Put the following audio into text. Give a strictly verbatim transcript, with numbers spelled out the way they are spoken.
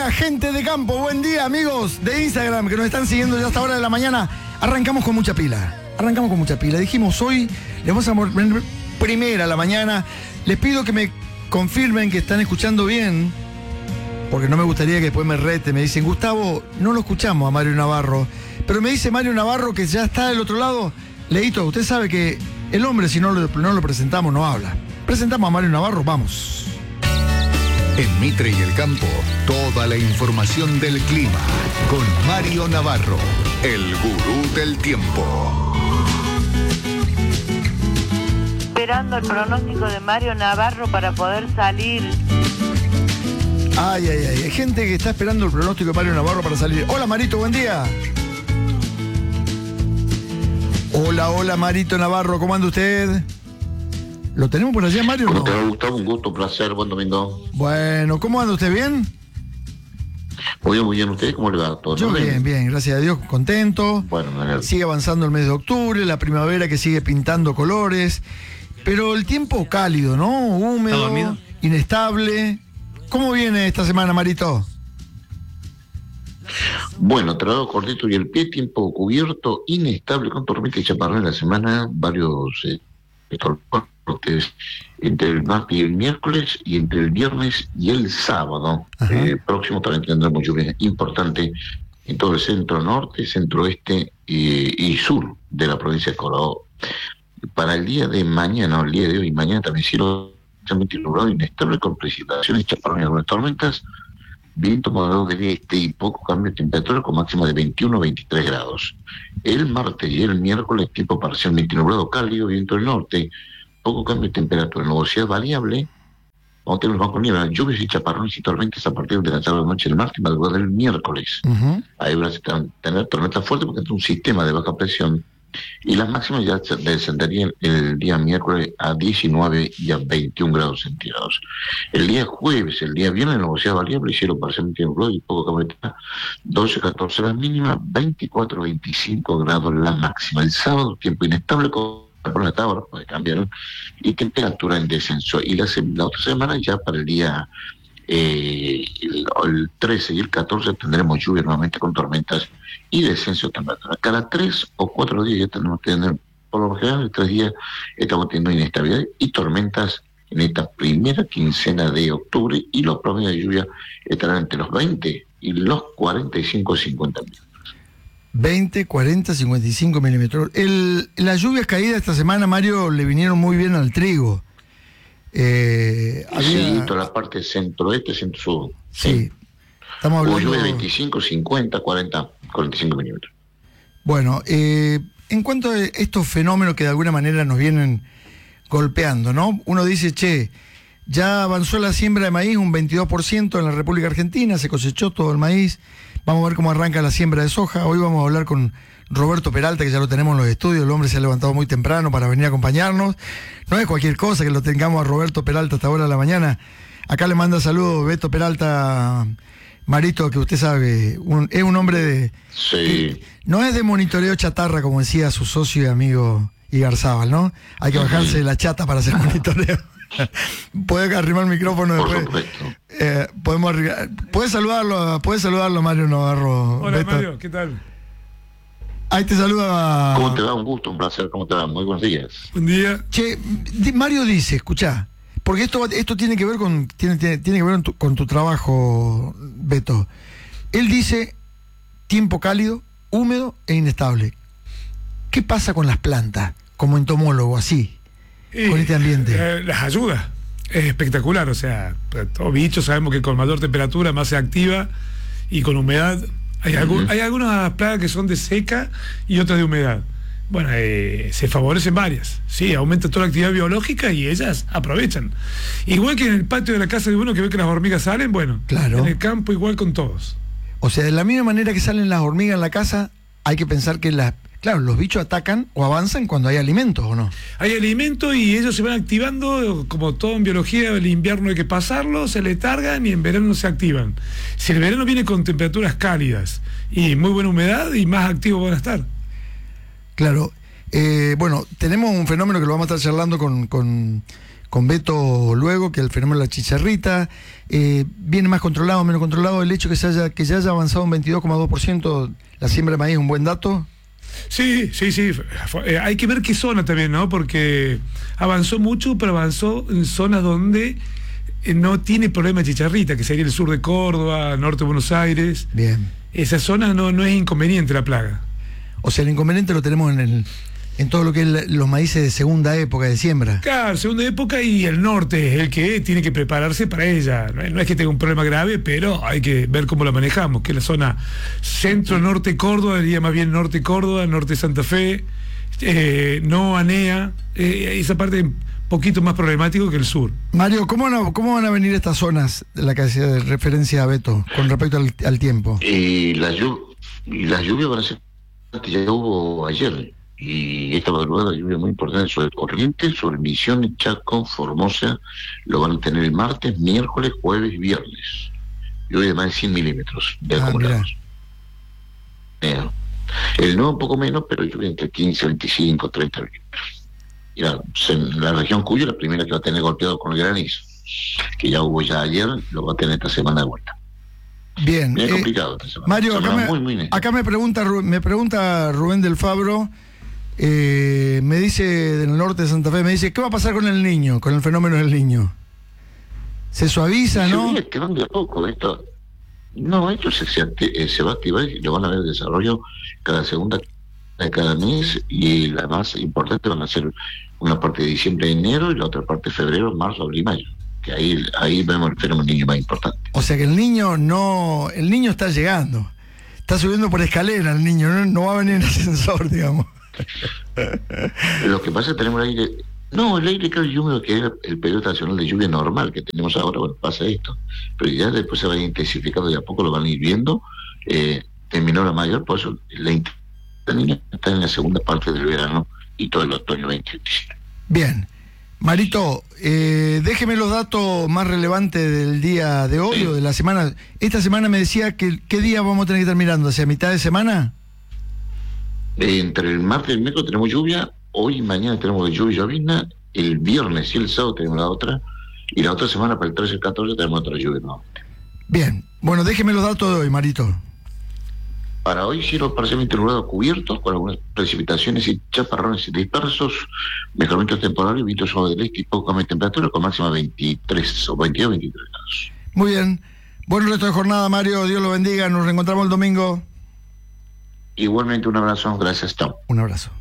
día, gente de campo, buen día, amigos de Instagram que nos están siguiendo ya hasta hora de la mañana. Arrancamos con mucha pila, arrancamos con mucha pila. Dijimos hoy, les vamos a poner primera a la mañana. Les pido que me confirmen que están escuchando bien, porque no me gustaría que después me rete. Me dicen, Gustavo, no lo escuchamos a Mario Navarro, pero me dice Mario Navarro que ya está del otro lado. Leito, usted sabe que el hombre, si no lo, no lo presentamos, no habla. Presentamos a Mario Navarro, vamos. En Mitre y el Campo, toda la información del clima con Mario Navarro, el gurú del tiempo. Esperando el pronóstico de Mario Navarro para poder salir. Ay, ay, ay, hay gente que está esperando el pronóstico de Mario Navarro para salir. Hola, Marito, buen día. Hola, hola, Marito Navarro, ¿cómo anda usted? ¿Lo tenemos por allá, Mario? ¿Cómo no? te ha gustado? Un gusto, un placer, buen domingo. Bueno, ¿cómo anda usted? ¿Bien? Muy bien, muy bien. ¿Usted cómo le va? ¿Todo Yo bien, bien, bien, gracias a Dios, contento. Bueno, me sigue avanzando el mes de octubre, la primavera que sigue pintando colores, pero el tiempo cálido, ¿no? Húmedo, inestable. ¿Cómo viene esta semana, Marito? Bueno, trabajo cortito y el pie, tiempo cubierto, inestable, con tormenta y chaparrón en la semana, varios eh, tormentas entre el martes y el miércoles, y entre el viernes y el sábado. Eh, próximo también tendremos lluvia importante en todo el centro norte, centro oeste y, y sur de la provincia de Córdoba. Para el día de mañana, o el día de hoy, mañana también cielo nublado, inestable, con precipitaciones, chaparrón y algunas tormentas. Viento moderado del este y poco cambio de temperatura con máxima de veintiuno a veintitrés grados. El martes y el miércoles, tiempo parcialmente nublado, cálido, viento del norte, poco cambio de temperatura, nubosidad variable. Vamos a tener los bancos nieblas, lluvias y chaparrones y tormentas a partir de la tarde de noche del martes y madrugada del miércoles. Uh-huh. Ahí van a tener tormentas fuertes porque es un sistema de baja presión. Y las máximas ya descenderían el día miércoles a diecinueve y a veintiún grados centígrados. El día jueves, el día viernes, nubosidad variable, cielo parcialmente nublado y poco cambio de temperatura, doce a catorce la mínima, veinticuatro a veinticinco grados la máxima. El sábado, tiempo inestable con la tabla, puede cambiar, y temperatura en descenso. Y la, la otra semana, ya para el día eh, el, el trece y el catorce, tendremos lluvia nuevamente con tormentas y descenso de temperatura. Cada tres o cuatro días ya tenemos que tener, por lo general, en tres días estamos teniendo inestabilidad y tormentas en esta primera quincena de octubre, y los promedios de lluvia estarán entre los veinte y los cuarenta y cinco a cincuenta milímetros. veinte, cuarenta, cincuenta y cinco milímetros. El, las lluvias caídas esta semana, Mario, le vinieron muy bien al trigo. Eh, había... Sí, toda la la parte centro-este, centro-sur. Sí. sí. Estamos hablando... Hubo lluvia de veinticinco, cincuenta, cuarenta, cuarenta y cinco milímetros. Bueno, eh, en cuanto a estos fenómenos que de alguna manera nos vienen golpeando, ¿no? Uno dice, che, ya avanzó la siembra de maíz un veintidós por ciento en la República Argentina, se cosechó todo el maíz, vamos a ver cómo arranca la siembra de soja. Hoy vamos a hablar con Roberto Peralta, que ya lo tenemos en los estudios, el hombre se ha levantado muy temprano para venir a acompañarnos. No es cualquier cosa que lo tengamos a Roberto Peralta hasta ahora de la mañana. Acá le manda saludos Beto Peralta, Marito, que usted sabe, un, es un hombre de... Sí. No es de monitoreo chatarra, como decía su socio y amigo Igarzábal, ¿no? Hay que bajarse de la chata para hacer monitoreo. Puede arrimar el micrófono Por después. supuesto. Eh, podemos arreglar. Puede saludarlo, puede saludarlo Mario Navarro. Hola, Beto. Mario, ¿qué tal? Ahí te saluda. ¿Cómo te va? Un gusto, un placer. ¿Cómo te va? Muy buenos días. Buen día. Che, Mario dice, escuchá, porque esto esto tiene que ver con tiene, tiene, tiene que ver con tu, con tu trabajo, Beto. Él dice tiempo cálido, húmedo e inestable. ¿Qué pasa con las plantas como entomólogo así, y, con este ambiente? Eh, las ayuda. Es espectacular, o sea, todo bicho sabemos que con mayor temperatura más se activa, y con humedad hay, algún, uh-huh. hay algunas plagas que son de seca y otras de humedad. Bueno, eh, se favorecen varias, sí, aumenta toda la actividad biológica y ellas aprovechan. Igual que en el patio de la casa de uno, que ve que las hormigas salen, bueno, claro. En el campo igual con todos. O sea, de la misma manera que salen las hormigas en la casa, hay que pensar que las... Claro, los bichos atacan o avanzan cuando hay alimentos, ¿o no? Hay alimentos y ellos se van activando, como todo en biología, el invierno hay que pasarlo, se letargan y en verano se activan. Si el verano viene con temperaturas cálidas y muy buena humedad, y más activos van a estar. Claro. Eh, bueno, tenemos un fenómeno que lo vamos a estar charlando con, con, con Beto luego, que el fenómeno de la chicharrita. Eh, ¿Viene más controlado, menos controlado? El hecho que se haya que ya haya avanzado un veintidós coma dos por ciento la siembra de maíz, ¿un buen dato? Sí, sí, sí. Eh, hay que ver qué zona también, ¿no? Porque avanzó mucho, pero avanzó en zonas donde eh, no tiene problema de chicharrita, que sería el sur de Córdoba, norte de Buenos Aires. Bien. Esa zona no, no es inconveniente la plaga. O sea, el inconveniente lo tenemos en el en todo lo que es los maíces de segunda época de siembra. Claro, segunda época, y el norte es el que tiene que prepararse para ella. No es, no es que tenga un problema grave, pero hay que ver cómo la manejamos, que es la zona centro-norte Córdoba, diría más bien norte Córdoba, norte Santa Fe, eh, no Anea, eh, esa parte un poquito más problemático que el sur. Mario, ¿cómo van a, cómo van a venir estas zonas de la que hacía referencia a Beto con respecto al, al tiempo? Y las la lluvias van a ser, ya hubo ayer, y esta madrugada lluvia muy importante sobre Corrientes, sobre Misiones, Chaco, Formosa, lo van a tener el martes, miércoles, jueves y viernes. Lluvia de más de cien milímetros de ah, acumulados. Eh, el no un poco menos, pero lluvia entre quince, veinticinco, treinta milímetros. Y la, en la región Cuyo, la primera que va a tener golpeado con el granizo, que ya hubo ya ayer, lo va a tener esta semana de vuelta. Bien. Bien eh, complicado esta semana. Mario, acá, me, muy, muy acá me pregunta me pregunta Rubén del Fabro, eh, me dice del norte de Santa Fe, me dice, ¿qué va a pasar con el niño, con el fenómeno del niño? ¿Se suaviza, se no? Que van de a poco esto. No, esto se, se, eh, se va a activar y lo van a ver desarrollo cada segunda de cada mes, y la más importante van a ser una parte de diciembre a enero y la otra parte de febrero, marzo, abril y mayo, que ahí ahí vemos el fenómeno niño más importante. O sea que el niño no, el niño está llegando, está subiendo por escalera el niño, no, no va a venir en ascensor, digamos. Lo que pasa es que tenemos el aire, no, el aire claro y húmedo, que es el periodo estacional de lluvia normal que tenemos ahora, bueno, pasa esto, pero ya después se va intensificando y a poco lo van a ir viendo, eh, en menor a mayor, por eso la la niña está en la segunda parte del verano y todo el otoño veinte veintisiete. Bien. Marito, eh, déjeme los datos más relevantes del día de hoy, sí, o de la semana. Esta semana me decía que ¿qué día vamos a tener que estar mirando? ¿Hacia mitad de semana? Eh, entre el martes y el miércoles tenemos lluvia, hoy y mañana tenemos lluvia y llovizna, el viernes y el sábado tenemos la otra, y la otra semana para el trece y el catorce tenemos otra lluvia nuevamente. Bien, bueno, déjeme los datos de hoy, Marito. Para hoy, cielos parcialmente nublados cubiertos, con algunas precipitaciones y chaparrones dispersos, mejoramientos temporales, vientos suaves del este y poca más temperatura, con máxima veintitrés o veintidós, veintitrés grados. Muy bien. Buen resto de jornada, Mario. Dios lo bendiga. Nos reencontramos el domingo. Igualmente, un abrazo. Gracias. Chao. Un abrazo.